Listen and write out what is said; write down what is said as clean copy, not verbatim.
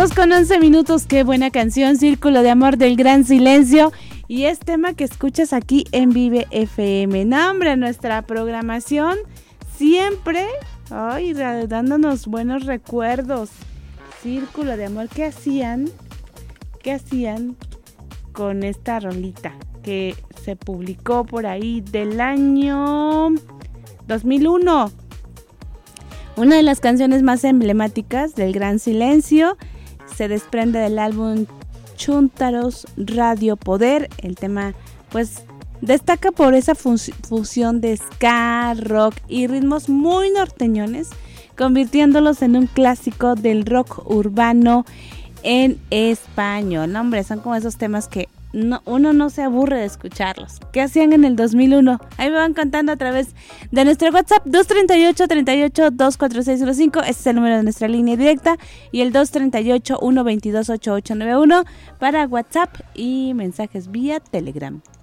con 11 minutos, qué buena canción, Círculo de Amor del Gran Silencio. Y es tema que escuchas aquí en Vive FM. No, hombre, nuestra programación siempre, dándonos buenos recuerdos. Círculo de Amor, ¿qué hacían con esta rolita que se publicó por ahí del año 2001? Una de las canciones más emblemáticas del Gran Silencio se desprende del álbum Chúntaros Radio Poder. El tema pues destaca por esa fusión de ska, rock y ritmos muy norteñones, convirtiéndolos en un clásico del rock urbano en español. No, hombre, son como esos temas que uno no se aburre de escucharlos. ¿Qué hacían en el 2001? Ahí me van contando a través de nuestro WhatsApp 238-24615. Ese es el número de nuestra línea directa. Y el 238-122-8891 para WhatsApp y mensajes vía Telegram.